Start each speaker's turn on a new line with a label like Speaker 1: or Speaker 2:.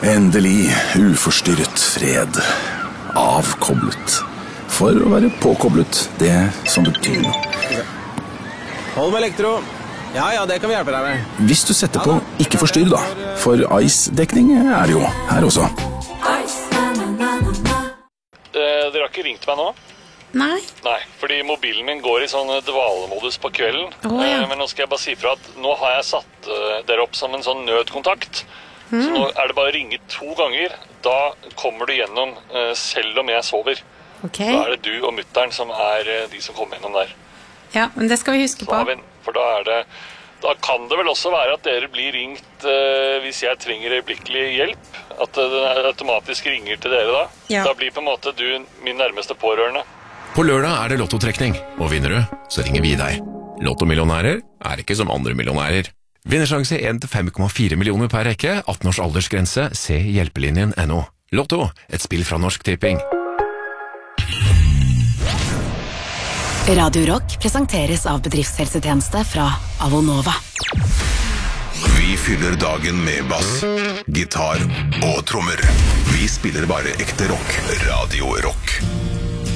Speaker 1: Endelig uforstyrret fred. Avkoblet. For å være påkoblet, det som betyr noe.
Speaker 2: Hold med elektro. Ja, det kan vi hjelpe deg med.
Speaker 1: Hvis du setter på ikke forstyrr da, for ICE-dekning er det jo her også.
Speaker 3: Dere har ikke ringt meg nå?
Speaker 4: Nei.
Speaker 3: Nei, fordi mobilen min går i sånn dvalemodus på kvelden.
Speaker 4: Ja.
Speaker 3: Men nå skal jeg bare si fra at nå har jeg satt dere opp som en sånn nødkontakt. Så nå er det bare å ringe 2 ganger. Da kommer du gjennom selv om jeg sover.
Speaker 4: Ok.
Speaker 3: Da er det du og mutteren som er de som kommer gjennom der.
Speaker 4: Ja, men det skal vi huske på.
Speaker 3: For da kan det vel også være at dere blir ringt hvis jeg trenger øyeblikkelig hjelp. At den automatisk ringer til dere da.
Speaker 4: Ja.
Speaker 3: Da blir på en måte du min nærmeste pårørende.
Speaker 5: På lørdag er det lottotrekning, og vinner du, så ringer vi deg. Lottomillionærer er ikke som andre millionærer. Vinnersjanse 1-5,4 millioner per rekke, 18 års aldersgrense, se hjelpelinjen.no. Lotto, et spill fra Norsk Tipping.
Speaker 6: Radio Rock presenteres av bedriftshelsetjeneste fra Avonova.
Speaker 7: Vi fyller dagen med bass, gitar og trommer. Vi spiller bare ekte rock. Radio Rock.